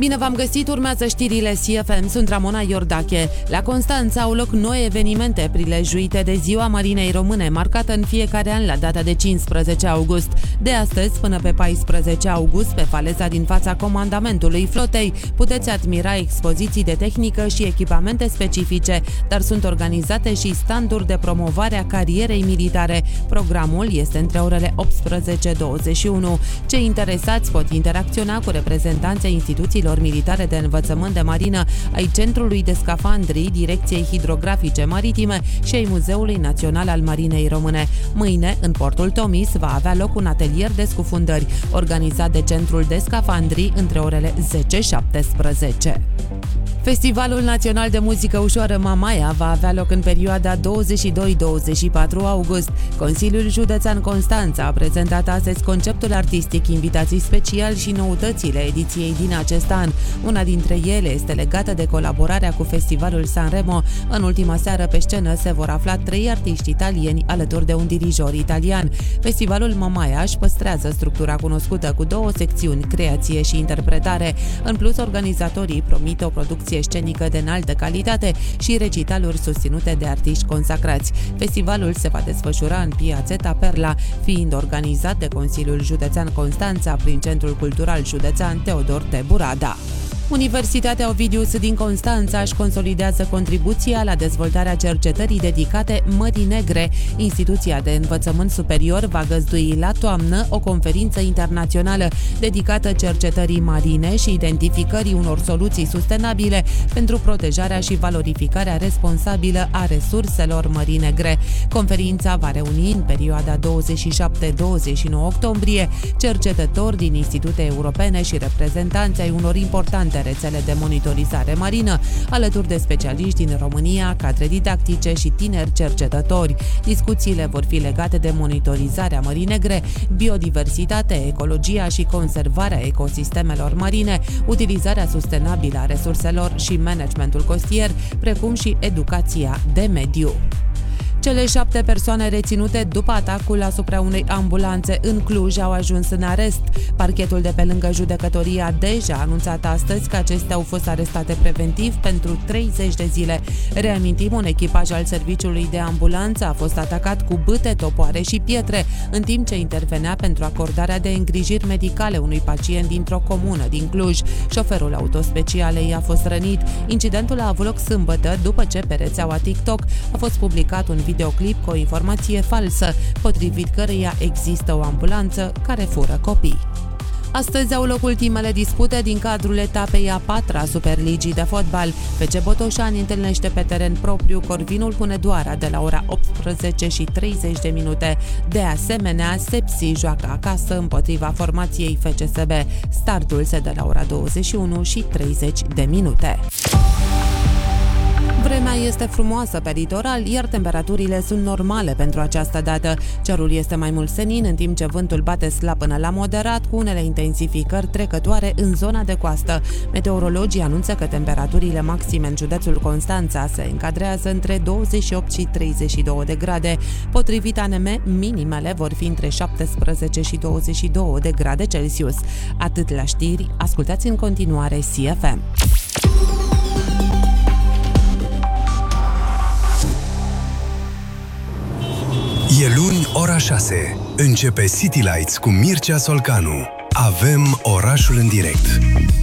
Bine v-am găsit, urmează știrile CFM, sunt Ramona Iordache. La Constanța au loc noi evenimente prilejuite de Ziua Marinei Române, marcată în fiecare an la data de 15 august. De astăzi până pe 14 august, pe faleza din fața comandamentului flotei, puteți admira expoziții de tehnică și echipamente specifice, dar sunt organizate și standuri de promovare a carierei militare. Programul este între orele 18-21. Cei interesați pot interacționa cu reprezentanții instituțiilor militare de învățământ de marină, ai Centrului de Scafandrii, Direcției Hidrografice Maritime și ai Muzeului Național al Marinei Române. Mâine, în portul Tomis, va avea loc un atelier de scufundări, organizat de Centrul de Scafandrii între orele 10-17. Festivalul Național de Muzică Ușoară Mamaia va avea loc în perioada 22-24 august. Consiliul Județean Constanța a prezentat astăzi conceptul artistic, invitații speciali și noutățile ediției din acest an. Una dintre ele este legată de colaborarea cu Festivalul Sanremo. În ultima seară pe scenă se vor afla 3 artiști italieni alături de un dirijor italian. Festivalul Mamaia își păstrează structura cunoscută cu 2 secțiuni, creație și interpretare. În plus, organizatorii promit o producție scenică de înaltă calitate și recitaluri susținute de artiști consacrați. Festivalul se va desfășura în Piațeta Perla, fiind organizat de Consiliul Județean Constanța prin Centrul Cultural Județean Teodor T. Burada. Universitatea Ovidius din Constanța își consolidează contribuția la dezvoltarea cercetării dedicate Mării Negre. Instituția de învățământ superior va găzdui la toamnă o conferință internațională dedicată cercetării marine și identificării unor soluții sustenabile pentru protejarea și valorificarea responsabilă a resurselor Mării Negre. Conferința va reuni în perioada 27-29 octombrie cercetători din institute europene și reprezentanți ai unor importante rețele de monitorizare marină, alături de specialiști din România, cadre didactice și tineri cercetători. Discuțiile vor fi legate de monitorizarea Mării Negre, biodiversitate, ecologia și conservarea ecosistemelor marine, utilizarea sustenabilă a resurselor și managementul costier, precum și educația de mediu. Cele 7 persoane reținute după atacul asupra unei ambulanțe în Cluj au ajuns în arest. Parchetul de pe lângă judecătoria Dej a anunțat astăzi că acestea au fost arestate preventiv pentru 30 de zile. Reamintim, un echipaj al serviciului de ambulanță a fost atacat cu bâte, topoare și pietre, în timp ce intervenea pentru acordarea de îngrijiri medicale unui pacient dintr-o comună din Cluj. Șoferul autospecialei a fost rănit. Incidentul a avut loc sâmbătă, după ce pe rețeaua TikTok a fost publicat un videoclip cu o informație falsă, potrivit căreia există o ambulanță care fură copii. Astăzi au loc ultimele dispute din cadrul etapei a 4-a Superligii de fotbal. FC Botoșani întâlnește pe teren propriu Corvinul Hunedoara de la ora 18:30. De asemenea, Sepsi joacă acasă împotriva formației FCSB. Startul se dă la ora 21:30. Vremea este frumoasă pe litoral, iar temperaturile sunt normale pentru această dată. Cerul este mai mult senin, în timp ce vântul bate slab până la moderat, cu unele intensificări trecătoare în zona de coastă. Meteorologii anunță că temperaturile maxime în județul Constanța se încadrează între 28 și 32 de grade. Potrivit ANM, minimele vor fi între 17 și 22 de grade Celsius. Atât la știri, ascultați în continuare CFM. E luni, ora 6. Începe City Lights cu Mircea Solcanu. Avem orașul în direct.